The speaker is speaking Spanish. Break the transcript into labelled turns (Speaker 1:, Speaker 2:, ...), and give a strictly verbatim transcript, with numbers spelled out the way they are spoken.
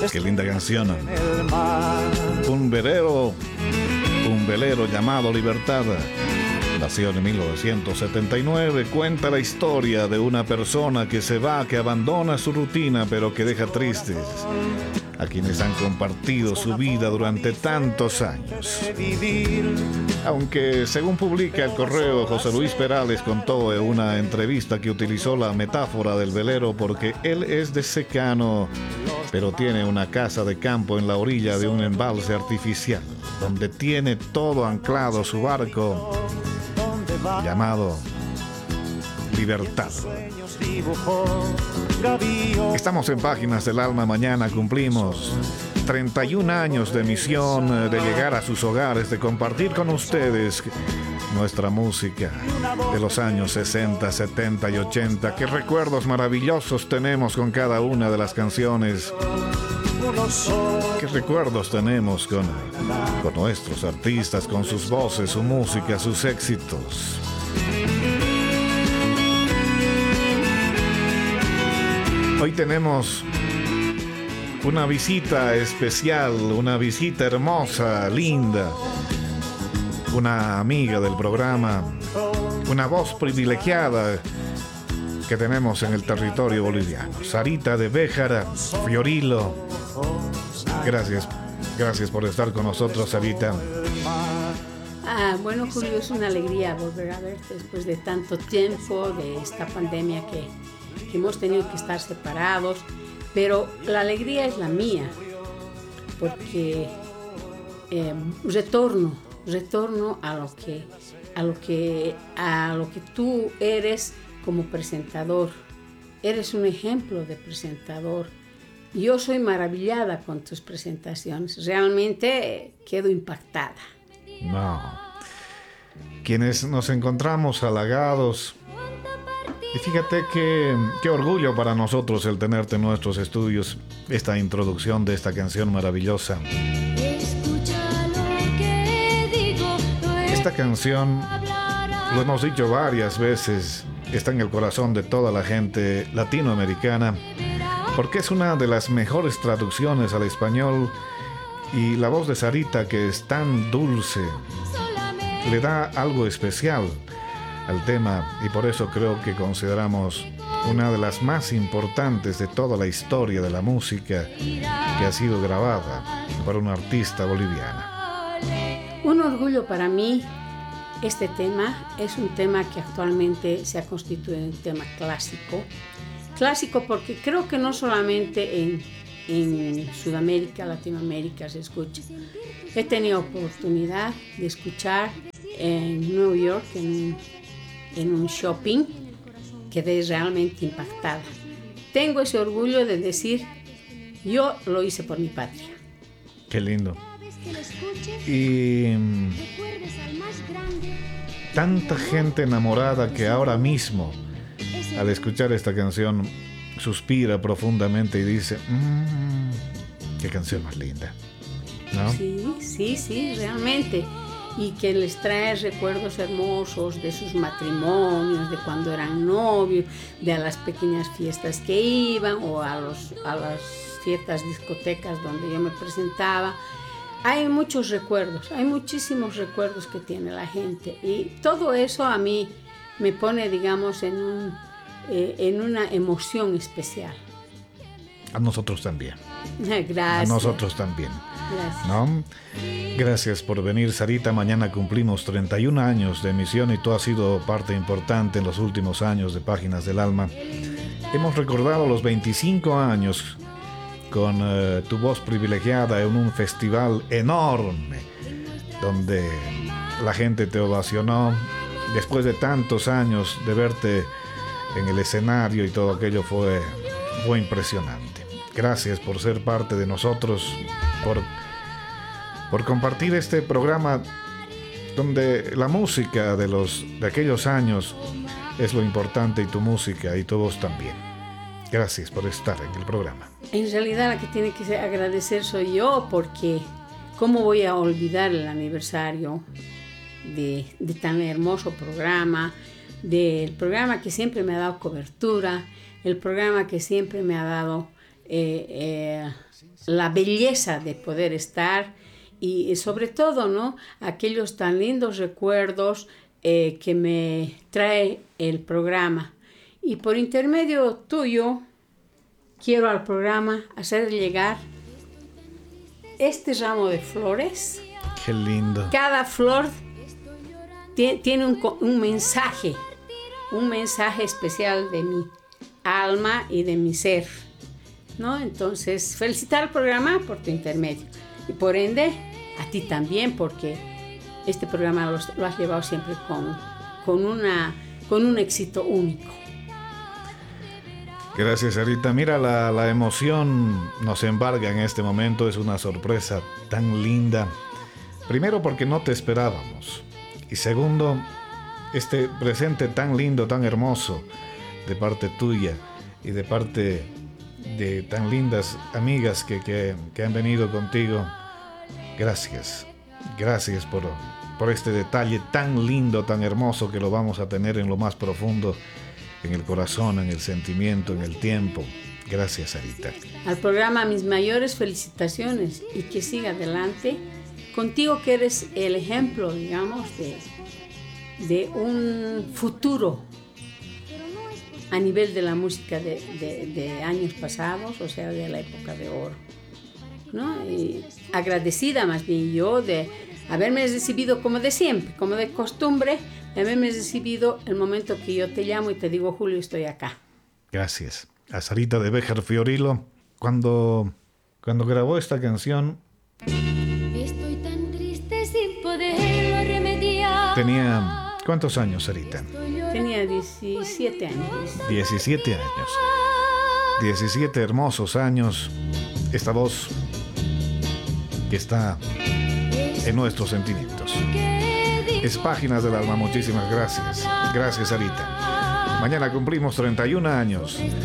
Speaker 1: Qué linda canción. Un velero, un velero llamado Libertad. Nació en mil novecientos setenta y nueve, cuenta la historia de una persona que se va, que abandona su rutina, pero que deja tristes a quienes han compartido su vida durante tantos años. Aunque, según publica el Correo, José Luis Perales contó en una entrevista que utilizó la metáfora del velero porque él es de secano, pero tiene una casa de campo en la orilla de un embalse artificial, donde tiene todo anclado su barco, llamado Libertad. Estamos en Páginas del Alma. Mañana cumplimos treinta y un años de misión, de llegar a sus hogares, de compartir con ustedes nuestra música de los años sesenta, setenta y ochenta. Qué recuerdos maravillosos tenemos con cada una de las canciones. Qué recuerdos tenemos con, con nuestros artistas, con sus voces, su música, sus éxitos. Hoy tenemos una visita especial, una visita hermosa, linda, una amiga del programa, una voz privilegiada que tenemos en el territorio boliviano. Sarita de Béjara, Fiorilo. Gracias, gracias por estar con nosotros, Sarita.
Speaker 2: Ah, bueno, Julio, es una alegría volver a verte después de tanto tiempo, de esta pandemia que, que hemos tenido que estar separados, pero la alegría es la mía, porque eh, retorno, retorno a lo que, a lo que, a lo que tú eres como presentador. Eres un ejemplo de presentador. Yo soy maravillada con tus presentaciones. Realmente quedo impactada.
Speaker 1: No. Quienes nos encontramos halagados. Y fíjate que, qué orgullo para nosotros el tenerte en nuestros estudios. Esta introducción de esta canción maravillosa. Esta canción, lo hemos dicho varias veces, está en el corazón de toda la gente latinoamericana, porque es una de las mejores traducciones al español, y la voz de Sarita, que es tan dulce, le da algo especial al tema, y por eso creo que consideramos una de las más importantes de toda la historia de la música que ha sido grabada por una artista boliviana.
Speaker 2: Un orgullo para mí. Este tema es un tema que actualmente se ha constituido un tema clásico. Clásico porque creo que no solamente en, en Sudamérica, Latinoamérica se escucha. He tenido oportunidad de escuchar en Nueva York, en, en un shopping, quedé realmente impactada. Tengo ese orgullo de decir, yo lo hice por mi patria.
Speaker 1: Qué lindo. Y tanta gente enamorada que ahora mismo, al escuchar esta canción, suspira profundamente y dice, mmm, qué canción más linda, ¿no?
Speaker 2: Sí, sí, sí, realmente. Y que les trae recuerdos hermosos de sus matrimonios, de cuando eran novios, de a las pequeñas fiestas que iban o a, los, a las ciertas discotecas donde yo me presentaba. Hay muchos recuerdos, hay muchísimos recuerdos que tiene la gente, y todo eso a mí me pone, digamos, en, un, eh, en una emoción especial.
Speaker 1: A nosotros también.
Speaker 2: Gracias.
Speaker 1: A nosotros también.
Speaker 2: Gracias.
Speaker 1: ¿No? Gracias por venir, Sarita. Mañana cumplimos treinta y un años de emisión y tú has sido parte importante en los últimos años de Páginas del Alma. Hemos recordado los veinticinco años con uh, tu voz privilegiada en un festival enorme donde la gente te ovacionó después de tantos años de verte en el escenario, y todo aquello fue, fue impresionante. Gracias por ser parte de nosotros, por, por compartir este programa donde la música de, los, de aquellos años es lo importante, y tu música y tu voz también. Gracias por estar en el programa.
Speaker 2: En realidad la que tiene que agradecer soy yo, porque ¿cómo voy a olvidar el aniversario de, de tan hermoso programa, del programa que siempre me ha dado cobertura, el programa que siempre me ha dado eh, eh, la belleza de poder estar y, y sobre todo, ¿no? Aquellos tan lindos recuerdos eh, que me trae el programa. Y por intermedio tuyo, quiero al programa hacer llegar este ramo de flores.
Speaker 1: Qué lindo.
Speaker 2: Cada flor t- tiene un, un mensaje, un mensaje especial de mi alma y de mi ser, ¿no? Entonces, felicitar al programa por tu intermedio y por ende a ti también, porque este programa lo, lo has llevado siempre con, con, una, con un éxito único.
Speaker 1: Gracias, Sarita. Mira, la, la emoción nos embarga en este momento. Es una sorpresa tan linda. Primero, porque no te esperábamos. Y segundo, este presente tan lindo, tan hermoso, de parte tuya y de parte de tan lindas amigas que, que, que han venido contigo. Gracias. Gracias por, por este detalle tan lindo, tan hermoso que lo vamos a tener en lo más profundo, en el corazón, en el sentimiento, en el tiempo. Gracias, Sarita.
Speaker 2: Al programa mis mayores felicitaciones y que siga adelante. Contigo que eres el ejemplo, digamos, de, de un futuro a nivel de la música de, de, de años pasados, o sea, de la época de oro, ¿no? Y agradecida más bien yo de haberme recibido como de siempre, como de costumbre, de haberme recibido el momento que yo te llamo y te digo, Julio, estoy acá.
Speaker 1: Gracias. A Sarita de Béjar Fiorillo, cuando, cuando grabó esta canción,
Speaker 3: estoy tan triste sin poderlo remediar.
Speaker 1: tenía... ¿Cuántos años, Sarita?
Speaker 2: Tenía diecisiete años.
Speaker 1: diecisiete años. diecisiete hermosos años. Esta voz que está en nuestros sentimientos. Es Páginas del Alma. Muchísimas gracias. Gracias, Sarita. Mañana cumplimos treinta y un años.